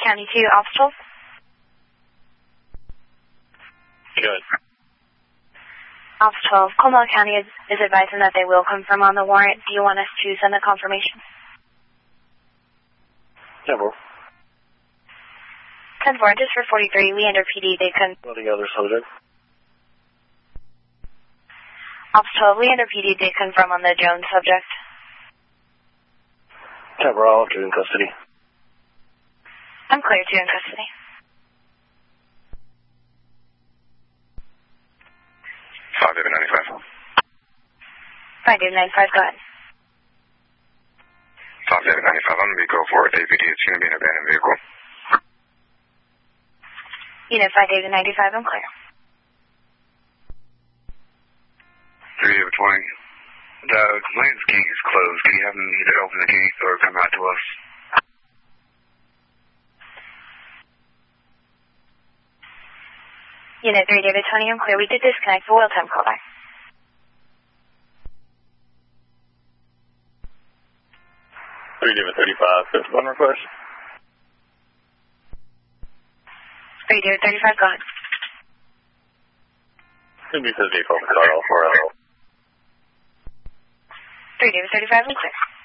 County 2, Office 12. Good. Office 12, Comal County is advising that they will confirm on the warrant. Do you want us to send a confirmation? Yeah, bro. 10-4, just for 43, Leander PD, they can... What the other subject? Office 12, Leander PD, they confirm on the Jones subject. Yeah, bro, I'll have you in custody. I'm clear to you in custody. 5-95. 5-95, go ahead. 5-95, on the vehicle for APD, it's going to be an abandoned vehicle. Unit 5-95, I'm clear. 3-20. The complainant's gate is closed. Can you have them either open the gate or come out to us? Unit 3-20, I'm clear. We did disconnect for wheel time callback. 3-35, 51 request. 3-35, go ahead. Could be 50 focus auto 4L. 3-35, I'm clear.